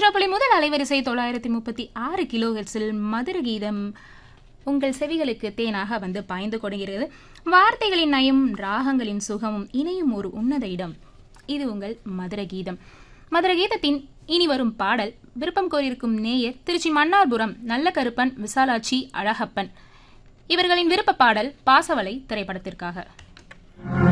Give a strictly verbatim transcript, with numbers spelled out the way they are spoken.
திருச்சிராப்பள்ளி முதல் அலைவரிசை தொள்ளாயிரத்தி முப்பத்தி ஆறு கிலோ ஹெர்ட்ஸில் மதுர கீதம் உங்கள் செவிகளுக்கு தேனாக வந்து பாய்ந்து கொடுக்கிறது. வார்த்தைகளின் நயம், ராகங்களின் சுகமும் இணையும் ஒரு உன்னத இடம். இது உங்கள் மதுர கீதம். மதுர கீதத்தின் இனி வரும் பாடல் விருப்பம் கோரியிருக்கும் நேயர் திருச்சி மன்னார்புரம் நல்ல கருப்பன், விசாலாட்சி, அழகப்பன். இவர்களின் விருப்ப பாடல் பாசவலை திரைப்படத்திற்காக.